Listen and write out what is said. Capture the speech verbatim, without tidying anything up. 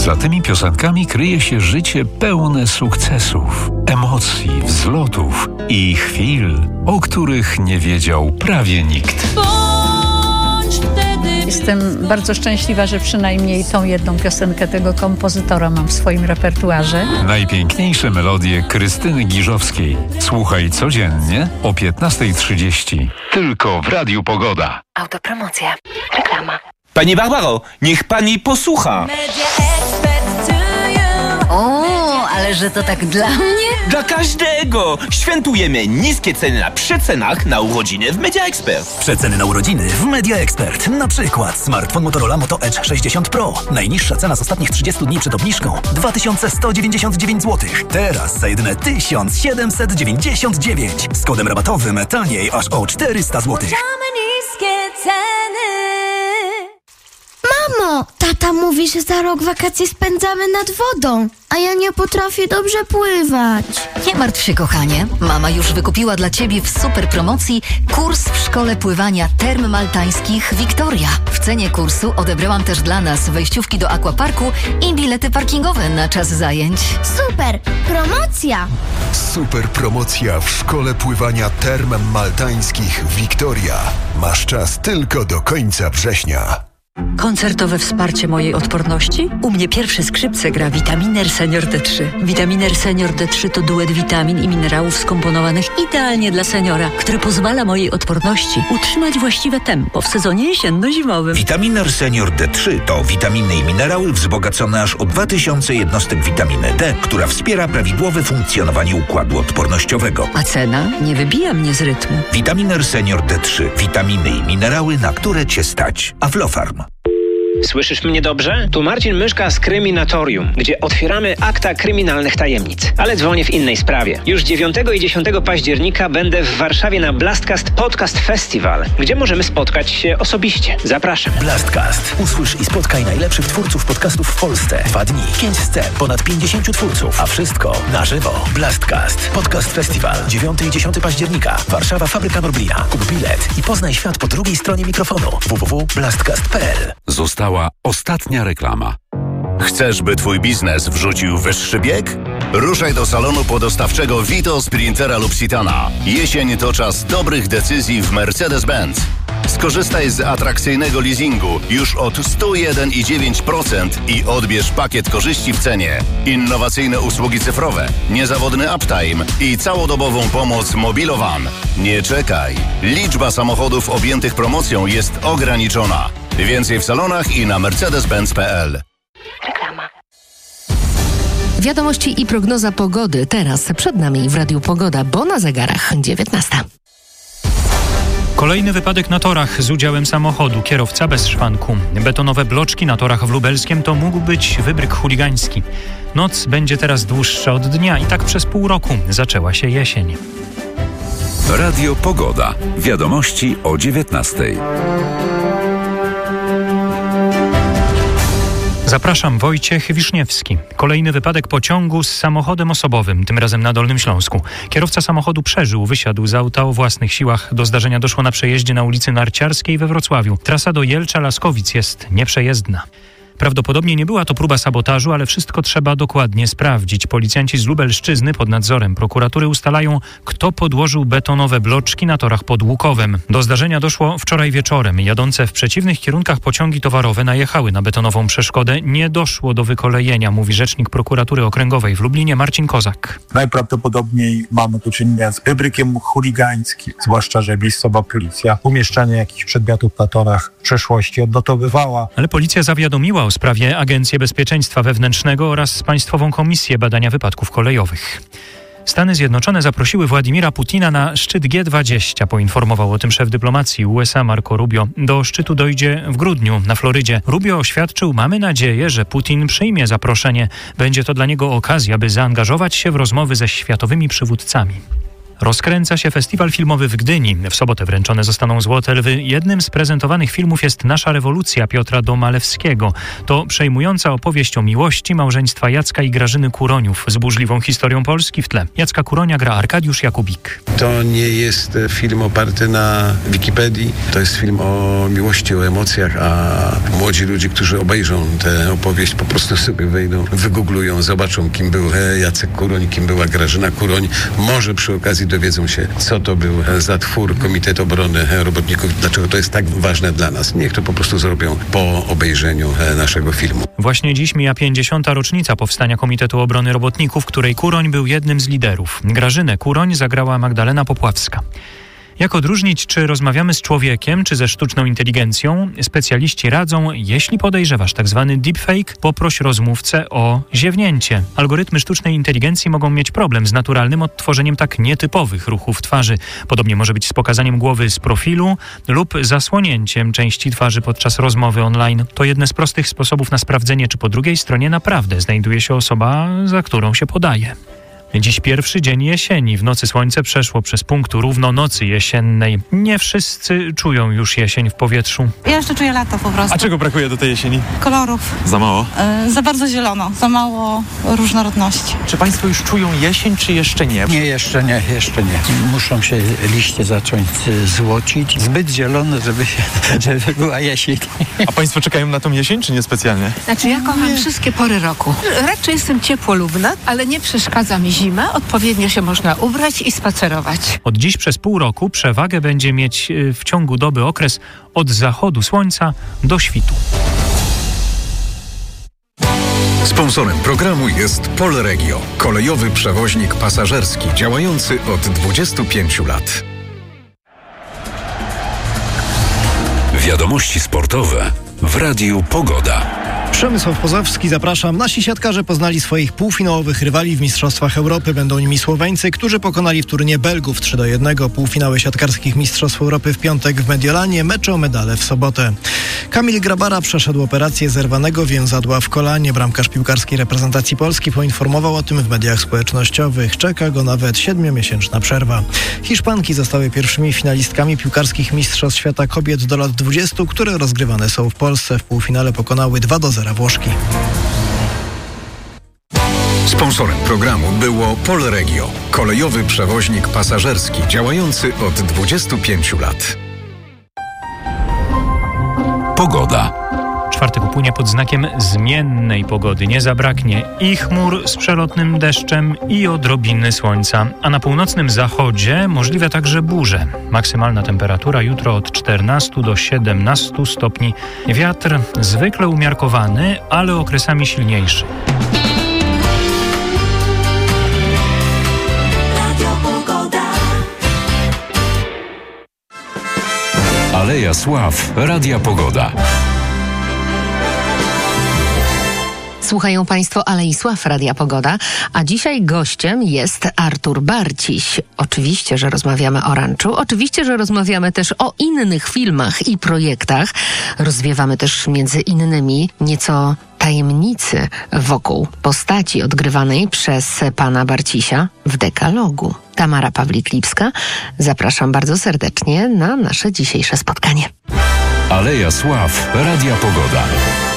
Za tymi piosenkami kryje się życie pełne sukcesów, emocji, wzlotów i chwil, o których nie wiedział prawie nikt. Jestem bardzo szczęśliwa, że przynajmniej tą jedną piosenkę tego kompozytora mam w swoim repertuarze. Najpiękniejsze melodie Krystyny Giżowskiej. Słuchaj codziennie o piętnasta trzydzieści. Tylko w Radiu Pogoda. Autopromocja. Reklama. Pani Barbaro, niech pani posłucha. O, ale że to tak dla mnie? Dla każdego! Świętujemy niskie ceny na przecenach na urodziny w Media Expert. Przeceny na urodziny w Media Expert. Na przykład smartfon Motorola Moto Edge sześćdziesiąt Pro. Najniższa cena z ostatnich trzydziestu dni przed obniżką dwa tysiące sto dziewięćdziesiąt dziewięć złotych. Teraz za jedyne tysiąc siedemset dziewięćdziesiąt dziewięć. Z kodem rabatowym taniej aż o czterysta złotych. niskie ceny. Mamo, tata mówi, że za rok wakacje spędzamy nad wodą, a ja nie potrafię dobrze pływać. Nie martw się, kochanie. Mama już wykupiła dla ciebie w super promocji kurs w szkole pływania Term Maltańskich Wiktoria. W cenie kursu odebrałam też dla nas wejściówki do aquaparku i bilety parkingowe na czas zajęć. Super, promocja! Super promocja w szkole pływania Term Maltańskich Wiktoria. Masz czas tylko do końca września. Koncertowe wsparcie mojej odporności? U mnie pierwsze skrzypce gra Vitaminer Senior D trzy. Vitaminer Senior D trzy to duet witamin i minerałów skomponowanych idealnie dla seniora, który pozwala mojej odporności utrzymać właściwe tempo w sezonie jesienno-zimowym. Vitaminer Senior D trzy to witaminy i minerały wzbogacone aż o dwa tysiące jednostek witaminy D, która wspiera prawidłowe funkcjonowanie układu odpornościowego. A cena nie wybija mnie z rytmu. Vitaminer Senior D trzy. Witaminy i minerały, na które cię stać. Aflofarm. Słyszysz mnie dobrze? Tu Marcin Myszka z Kryminatorium, gdzie otwieramy akta kryminalnych tajemnic. Ale dzwonię w innej sprawie. Już dziewiątego i dziesiątego października będę w Warszawie na Blastcast Podcast Festival, gdzie możemy spotkać się osobiście. Zapraszam. Blastcast. Usłysz i spotkaj najlepszych twórców podcastów w Polsce. Dwa dni, pięć scen, ponad pięćdziesięciu twórców, a wszystko na żywo. Blastcast. Podcast Festival. dziewiątego i dziesiątego października. Warszawa, Fabryka Norblina. Kup bilet i poznaj świat po drugiej stronie mikrofonu. w w w kropka blastcast kropka p l. Została ostatnia reklama. Chcesz, by twój biznes wrzucił wyższy bieg? Ruszaj do salonu podostawczego Vito, Sprintera lub Citana. Jesień to czas dobrych decyzji w Mercedes-Benz. Skorzystaj z atrakcyjnego leasingu już od sto jeden i dziewięć procent i odbierz pakiet korzyści w cenie. Innowacyjne usługi cyfrowe, niezawodny uptime i całodobową pomoc Mobilowan. Nie czekaj. Liczba samochodów objętych promocją jest ograniczona. Więcej w salonach i na mercedes benz kropka p l. Reklama. Wiadomości i prognoza pogody teraz przed nami w Radiu Pogoda, bo na zegarach dziewiętnasta. Kolejny wypadek na torach z udziałem samochodu, kierowca bez szwanku. Betonowe bloczki na torach w Lubelskiem to mógł być wybryk chuligański. Noc będzie teraz dłuższa od dnia i tak przez pół roku. Zaczęła się jesień. Radio Pogoda. Wiadomości o dziewiętnastej. Zapraszam, Wojciech Wiszniewski. Kolejny wypadek pociągu z samochodem osobowym, tym razem na Dolnym Śląsku. Kierowca samochodu przeżył, wysiadł z auta o własnych siłach. Do zdarzenia doszło na przejeździe na ulicy Narciarskiej we Wrocławiu. Trasa do Jelcza-Laskowic jest nieprzejezdna. Prawdopodobnie nie była to próba sabotażu, ale wszystko trzeba dokładnie sprawdzić. Policjanci z Lubelszczyzny pod nadzorem prokuratury ustalają, kto podłożył betonowe bloczki na torach pod Łukowem. Do zdarzenia doszło wczoraj wieczorem. Jadące w przeciwnych kierunkach pociągi towarowe najechały na betonową przeszkodę. Nie doszło do wykolejenia, mówi rzecznik prokuratury okręgowej w Lublinie Marcin Kozak. Najprawdopodobniej mamy tu czynienia z wybrykiem chuligańskim, zwłaszcza że miejscowa policja umieszczanie jakichś przedmiotów na torach w przeszłości odnotowywała. Ale policja zawiadomiła o sprawie Agencję Bezpieczeństwa Wewnętrznego oraz Państwową Komisję Badania Wypadków Kolejowych. Stany Zjednoczone zaprosiły Władimira Putina na szczyt G dwadzieścia, poinformował o tym szef dyplomacji U S A Marco Rubio. Do szczytu dojdzie w grudniu na Florydzie. Rubio oświadczył, mamy nadzieję, że Putin przyjmie zaproszenie. Będzie to dla niego okazja, by zaangażować się w rozmowy ze światowymi przywódcami. Rozkręca się festiwal filmowy w Gdyni. W sobotę wręczone zostaną Złote Lwy. Jednym z prezentowanych filmów jest Nasza rewolucja Piotra Domalewskiego. To przejmująca opowieść o miłości małżeństwa Jacka i Grażyny Kuroniów z burzliwą historią Polski w tle. Jacka Kuronia gra Arkadiusz Jakubik. To nie jest film oparty na Wikipedii. To jest film o miłości, o emocjach, a młodzi ludzie, którzy obejrzą tę opowieść, po prostu sobie wejdą, wygooglują, zobaczą, kim był Jacek Kuroń, kim była Grażyna Kuroń. Może przy okazji dowiedzą się, co to był za twór Komitetu Obrony Robotników, dlaczego to jest tak ważne dla nas. Niech to po prostu zrobią po obejrzeniu naszego filmu. Właśnie dziś mija pięćdziesiąta rocznica powstania Komitetu Obrony Robotników, której Kuroń był jednym z liderów. Grażynę Kuroń zagrała Magdalena Popławska. Jak odróżnić, czy rozmawiamy z człowiekiem, czy ze sztuczną inteligencją? Specjaliści radzą, jeśli podejrzewasz tzw. deepfake, poproś rozmówcę o ziewnięcie. Algorytmy sztucznej inteligencji mogą mieć problem z naturalnym odtworzeniem tak nietypowych ruchów twarzy. Podobnie może być z pokazaniem głowy z profilu lub zasłonięciem części twarzy podczas rozmowy online. To jedne z prostych sposobów na sprawdzenie, czy po drugiej stronie naprawdę znajduje się osoba, za którą się podaje. Dziś pierwszy dzień jesieni. W nocy słońce przeszło przez punktu równo nocy jesiennej. Nie wszyscy czują już jesień w powietrzu. Ja jeszcze czuję lato po prostu. A czego brakuje do tej jesieni? Kolorów. Za mało? Yy, za bardzo zielono, za mało różnorodności. Czy państwo już czują jesień, czy jeszcze nie? Nie, jeszcze nie, jeszcze nie. Muszą się liście zacząć złocić. Zbyt zielono, żeby, się, żeby była jesień. A państwo czekają na tą jesień, czy nie specjalnie? Znaczy ja kocham nie. wszystkie pory roku. Raczej jestem ciepłolubna, ale nie przeszkadza mi zima. Odpowiednio się można ubrać i spacerować. Od dziś przez pół roku przewagę będzie mieć w ciągu doby okres od zachodu słońca do świtu. Sponsorem programu jest Polregio, kolejowy przewoźnik pasażerski działający od dwudziestu pięciu lat. Wiadomości sportowe w Radiu Pogoda. Przemysław Pozowski, zapraszam. Nasi siatkarze poznali swoich półfinałowych rywali w Mistrzostwach Europy. Będą nimi Słoweńcy, którzy pokonali w turnieju Belgów trzy do jednego. Półfinały siatkarskich Mistrzostw Europy w piątek w Mediolanie, mecze o medale w sobotę. Kamil Grabara przeszedł operację zerwanego więzadła w kolanie. Bramkarz piłkarskiej reprezentacji Polski poinformował o tym w mediach społecznościowych. Czeka go nawet siedmiomiesięczna przerwa. Hiszpanki zostały pierwszymi finalistkami piłkarskich Mistrzostw Świata Kobiet do lat dwudziestu, które rozgrywane są w Polsce. W półfinale pokonały dwa do zera Włoszki. Sponsorem programu było Polregio, kolejowy przewoźnik pasażerski działający od dwudziestu pięciu lat. Pogoda. Czwartek upłynie pod znakiem zmiennej pogody. Nie zabraknie i chmur z przelotnym deszczem, i odrobiny słońca. A na północnym zachodzie możliwe także burze. Maksymalna temperatura jutro od czternastu do siedemnastu stopni. Wiatr zwykle umiarkowany, ale okresami silniejszy. Aleja Sław, Radia Pogoda. Słuchają Państwo Alei Sław, Radia Pogoda, a dzisiaj gościem jest Artur Barciś. Oczywiście, że rozmawiamy o ranczu, oczywiście, że rozmawiamy też o innych filmach i projektach. Rozwiewamy też między innymi nieco tajemnicy wokół postaci odgrywanej przez pana Barcisia w Dekalogu. Tamara Pawlik-Lipska, zapraszam bardzo serdecznie na nasze dzisiejsze spotkanie. Aleja Sław, Radia Pogoda.